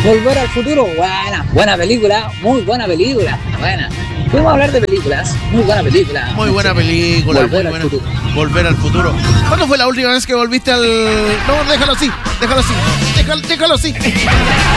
Volver al futuro, buena película, muy buena película, buena. Podemos hablar de películas, muy buena película. Muy buena película, Volver al futuro. Volver al futuro. ¿Cuándo fue la última vez que volviste al...? No, déjalo así.